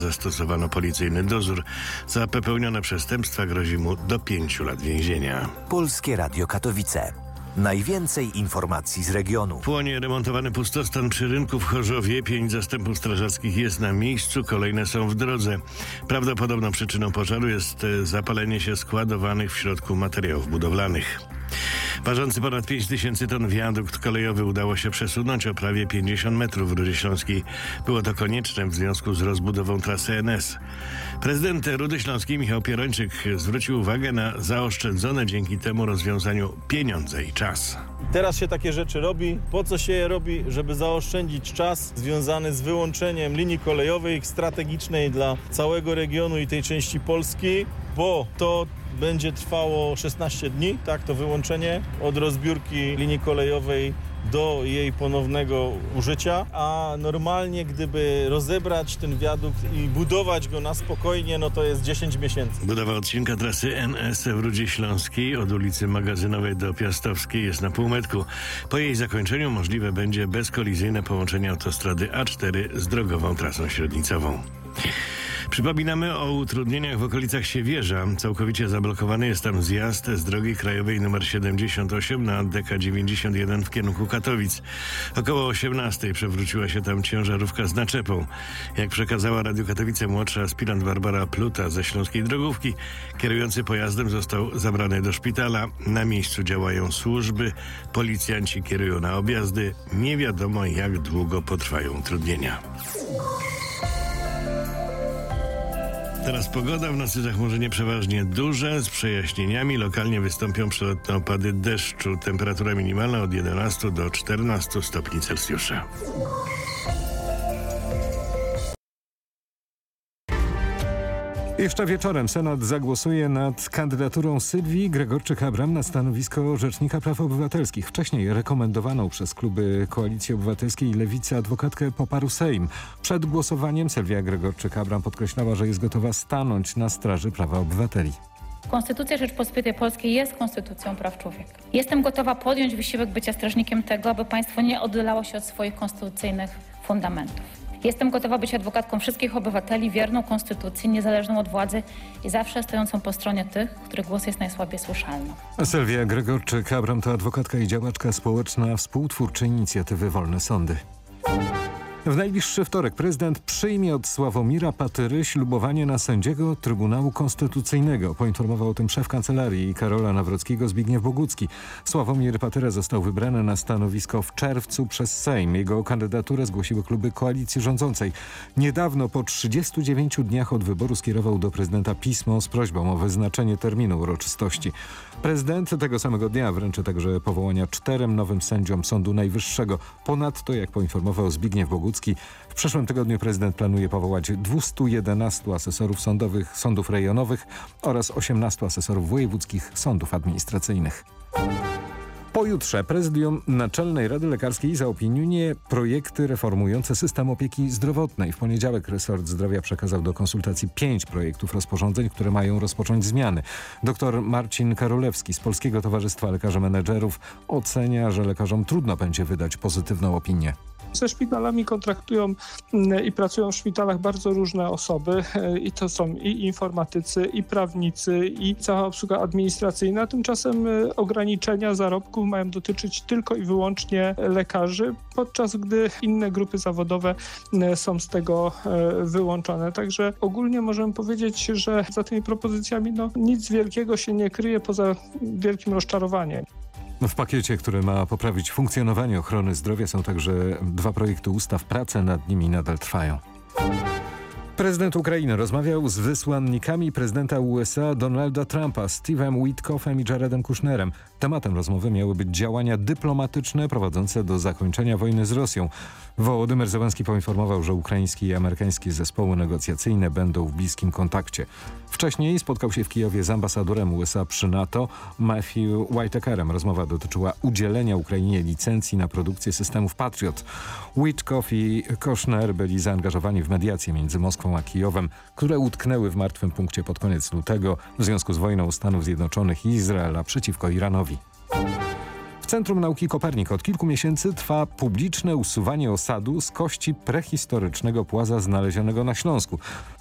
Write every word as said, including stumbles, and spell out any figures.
Zastosowano policyjny dozór. Za popełnione przestępstwa grozi mu do pięciu lat więzienia. Polskie Radio Katowice. Najwięcej informacji z regionu. Płonie remontowany pustostan przy rynku w Chorzowie. Pięć zastępów strażackich jest na miejscu, kolejne są w drodze. Prawdopodobną przyczyną pożaru jest zapalenie się składowanych w środku materiałów budowlanych. Ważący ponad pięć tysięcy ton wiadukt kolejowy udało się przesunąć o prawie pięćdziesiąt metrów w Rudzie Śląskiej. Było to konieczne w związku z rozbudową trasy N S. Prezydent Rudy Śląskiej Michał Pierończyk zwrócił uwagę na zaoszczędzone dzięki temu rozwiązaniu pieniądze i czas. Teraz się takie rzeczy robi. Po co się je robi? Żeby zaoszczędzić czas związany z wyłączeniem linii kolejowej strategicznej dla całego regionu i tej części Polski, bo to będzie trwało szesnaście dni, tak, to wyłączenie od rozbiórki linii kolejowej do jej ponownego użycia, a normalnie gdyby rozebrać ten wiadukt i budować go na spokojnie, no to jest dziesięć miesięcy. Budowa odcinka trasy N S w Rudzie Śląskiej od ulicy Magazynowej do Piastowskiej jest na półmetku. Po jej zakończeniu możliwe będzie bezkolizyjne połączenie autostrady A cztery z drogową trasą średnicową. Przypominamy o utrudnieniach w okolicach Siewierza. Całkowicie zablokowany jest tam zjazd z drogi krajowej nr siedemdziesiąt osiem na D K dziewięćdziesiąt jeden w kierunku Katowic. Około osiemnastej przewróciła się tam ciężarówka z naczepą. Jak przekazała Radiu Katowice młodsza aspirant Barbara Pluta ze Śląskiej Drogówki, kierujący pojazdem został zabrany do szpitala. Na miejscu działają służby, policjanci kierują na objazdy. Nie wiadomo, jak długo potrwają utrudnienia. Teraz pogoda, w nocy zachmurzenie przeważnie duże, z przejaśnieniami. Lokalnie wystąpią przelotne opady deszczu. Temperatura minimalna od jedenastu do czternastu stopni Celsjusza. Jeszcze wieczorem Senat zagłosuje nad kandydaturą Sylwii Gregorczyk-Abram na stanowisko Rzecznika Praw Obywatelskich. Wcześniej rekomendowaną przez kluby Koalicji Obywatelskiej i Lewicy adwokatkę poparł Sejm. Przed głosowaniem Sylwia Gregorczyk-Abram podkreślała, że jest gotowa stanąć na straży prawa obywateli. Konstytucja Rzeczypospolitej Polskiej jest konstytucją praw człowieka. Jestem gotowa podjąć wysiłek bycia strażnikiem tego, aby państwo nie oddalało się od swoich konstytucyjnych fundamentów. Jestem gotowa być adwokatką wszystkich obywateli, wierną konstytucji, niezależną od władzy i zawsze stojącą po stronie tych, których głos jest najsłabiej słyszalny. Sylwia Gregorczyk-Abram to adwokatka i działaczka społeczna, współtwórczy inicjatywy Wolne Sądy. W najbliższy wtorek prezydent przyjmie od Sławomira Patyry ślubowanie na sędziego Trybunału Konstytucyjnego. Poinformował o tym szef kancelarii Karola Nawrockiego Zbigniew Bogucki. Sławomir Patyra został wybrany na stanowisko w czerwcu przez Sejm. Jego kandydaturę zgłosiły kluby koalicji rządzącej. Niedawno po trzydziestu dziewięciu dniach od wyboru skierował do prezydenta pismo z prośbą o wyznaczenie terminu uroczystości. Prezydent tego samego dnia wręczy także powołania czterem nowym sędziom Sądu Najwyższego. Ponadto, jak poinformował Zbigniew Bogucki, w przyszłym tygodniu prezydent planuje powołać dwieście jedenastu asesorów sądowych sądów rejonowych oraz osiemnastu asesorów wojewódzkich sądów administracyjnych. Pojutrze Prezydium Naczelnej Rady Lekarskiej zaopiniuje projekty reformujące system opieki zdrowotnej. W poniedziałek resort zdrowia przekazał do konsultacji pięć projektów rozporządzeń, które mają rozpocząć zmiany. Doktor Marcin Karolewski z Polskiego Towarzystwa Lekarzy Menedżerów ocenia, że lekarzom trudno będzie wydać pozytywną opinię. Ze szpitalami kontraktują i pracują w szpitalach bardzo różne osoby i to są i informatycy, i prawnicy, i cała obsługa administracyjna. Tymczasem ograniczenia zarobków mają dotyczyć tylko i wyłącznie lekarzy, podczas gdy inne grupy zawodowe są z tego wyłączone. Także ogólnie możemy powiedzieć, że za tymi propozycjami no, nic wielkiego się nie kryje poza wielkim rozczarowaniem. W pakiecie, który ma poprawić funkcjonowanie ochrony zdrowia, są także dwa projekty ustaw. Prace nad nimi nadal trwają. Prezydent Ukrainy rozmawiał z wysłannikami prezydenta U S A Donalda Trumpa, Steve'em Witkoffem i Jaredem Kushnerem. Tematem rozmowy miały być działania dyplomatyczne prowadzące do zakończenia wojny z Rosją. Wołodymyr Zełenski poinformował, że ukraińskie i amerykańskie zespoły negocjacyjne będą w bliskim kontakcie. Wcześniej spotkał się w Kijowie z ambasadorem U S A przy NATO Matthew Whitakerem. Rozmowa dotyczyła udzielenia Ukrainie licencji na produkcję systemów Patriot. Witkoff i Kushner byli zaangażowani w mediacje między Moskwą a Kijowem, które utknęły w martwym punkcie pod koniec lutego w związku z wojną Stanów Zjednoczonych i Izraela przeciwko Iranowi. W Centrum Nauki Kopernik od kilku miesięcy trwa publiczne usuwanie osadu z kości prehistorycznego płaza znalezionego na Śląsku.